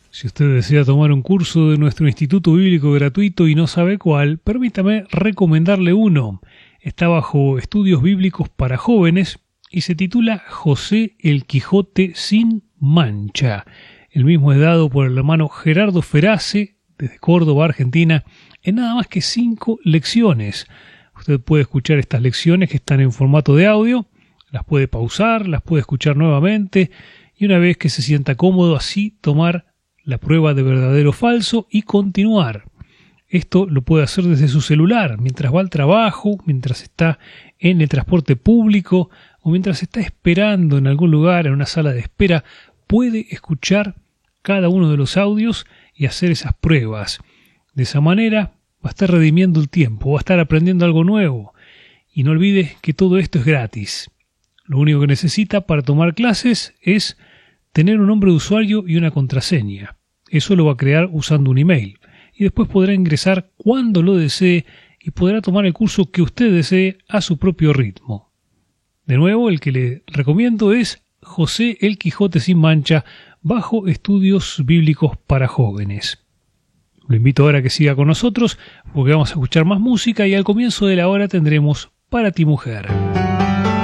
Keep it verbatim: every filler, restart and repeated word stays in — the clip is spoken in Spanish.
Si usted desea tomar un curso de nuestro Instituto Bíblico gratuito y no sabe cuál, permítame recomendarle uno. Está bajo Estudios Bíblicos para Jóvenes y se titula José el Quijote sin mancha. El mismo es dado por el hermano Gerardo Ferace, desde Córdoba, Argentina, en nada más que cinco lecciones. Usted puede escuchar estas lecciones que están en formato de audio, las puede pausar, las puede escuchar nuevamente y una vez que se sienta cómodo, así tomar la prueba de verdadero o falso y continuar. Esto lo puede hacer desde su celular, mientras va al trabajo, mientras está en el transporte público o mientras está esperando en algún lugar, en una sala de espera, puede escuchar cada uno de los audios y hacer esas pruebas. De esa manera va a estar redimiendo el tiempo, va a estar aprendiendo algo nuevo. Y no olvide que todo esto es gratis. Lo único que necesita para tomar clases es tener un nombre de usuario y una contraseña. Eso lo va a crear usando un email. Y después podrá ingresar cuando lo desee y podrá tomar el curso que usted desee a su propio ritmo. De nuevo, el que le recomiendo es José el Quijote sin mancha, bajo Estudios Bíblicos para Jóvenes. Lo invito ahora a que siga con nosotros porque vamos a escuchar más música y al comienzo de la hora tendremos Para ti, mujer.